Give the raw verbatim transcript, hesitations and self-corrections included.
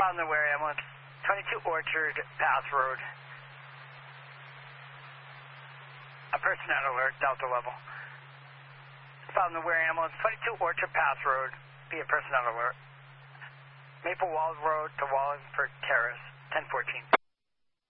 Found the where ambulance, twenty-two Orchard Path Road. A person on alert, Delta level. Found the where ambulance, twenty-two Orchard Path Road. Be a person on alert. Maple Walls Road to Wallingford Terrace, ten fourteen.